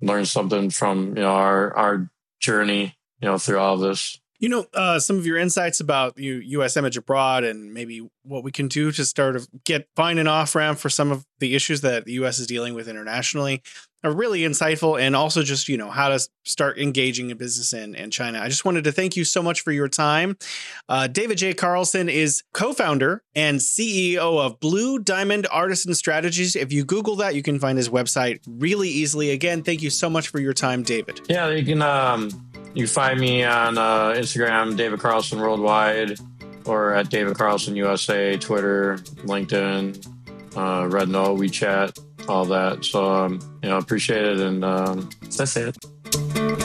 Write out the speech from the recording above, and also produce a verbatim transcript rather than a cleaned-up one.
learn something from, you know, our, our journey, you know, through all this. You know, uh, some of your insights about you, U S image abroad and maybe what we can do to start to get find an off ramp for some of the issues that the U S is dealing with internationally are really insightful. And also just, you know, how to start engaging in business in, in China. I just wanted to thank you so much for your time. Uh, David J. Carlson is co-founder and C E O of Blue Diamond Artisan Strategies. If you Google that, you can find his website really easily. Again, thank you so much for your time, David. Yeah, you can... Um You can find me on uh, Instagram, David Carlson Worldwide, or at David Carlson U S A, Twitter, LinkedIn, uh, Red Note, WeChat, all that. So, um, you know, appreciate it. And um, that's it.